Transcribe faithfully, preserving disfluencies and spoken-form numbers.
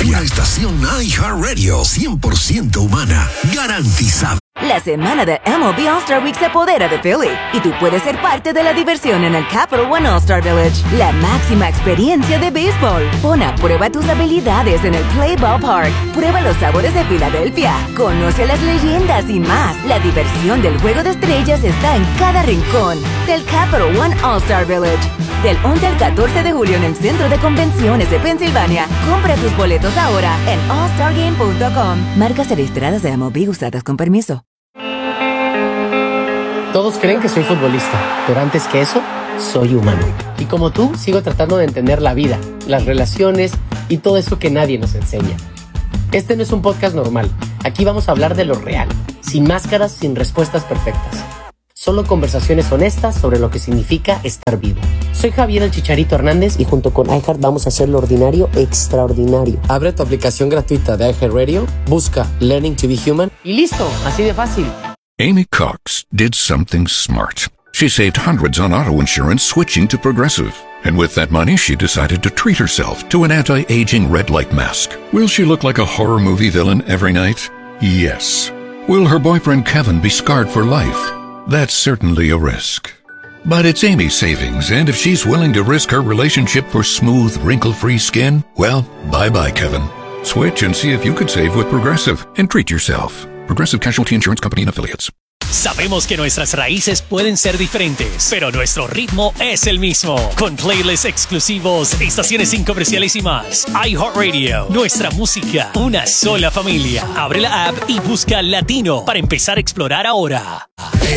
Una estación iHeartRadio cien por ciento humana, garantizada. La semana de M L B All-Star Week se apodera de Philly y tú puedes ser parte de la diversión en el Capital One All-Star Village, la máxima experiencia de béisbol. Pon a prueba tus habilidades en el Play Ball Park. Prueba los sabores de Filadelfia. Conoce las leyendas y más. La diversión del Juego de Estrellas está en cada rincón del Capital One All-Star Village. Del once al catorce de julio en el Centro de Convenciones de Pensilvania. Compra tus boletos ahora en all star game punto com. Marcas registradas de M L B usadas con permiso. Todos creen que soy futbolista, pero antes que eso, soy humano. Y como tú, sigo tratando de entender la vida, las relaciones y todo eso que nadie nos enseña. Este no es un podcast normal. Aquí vamos a hablar de lo real, sin máscaras, sin respuestas perfectas. Solo conversaciones honestas sobre lo que significa estar vivo. Soy Javier el Chicharito Hernández y junto con iHeart vamos a hacer lo ordinario extraordinario. Abre tu aplicación gratuita de iHeartRadio, busca Learning to be Human y listo, así de fácil. Amy Cox did something smart. She saved hundreds on auto insurance switching to Progressive. And with that money, she decided to treat herself to an anti-aging red light mask. Will she look like a horror movie villain every night? Yes. Will her boyfriend Kevin be scarred for life? That's certainly a risk. But it's Amy's savings, and if she's willing to risk her relationship for smooth, wrinkle-free skin, well, bye-bye, Kevin. Switch and see if you could save with Progressive and treat yourself. Progressive Casualty Insurance Company and Affiliates. Sabemos que nuestras raíces pueden ser diferentes, pero nuestro ritmo es el mismo. Con playlists exclusivos, estaciones sin comerciales y más. iHeartRadio, nuestra música, una sola familia. Abre la app y busca Latino para empezar a explorar ahora.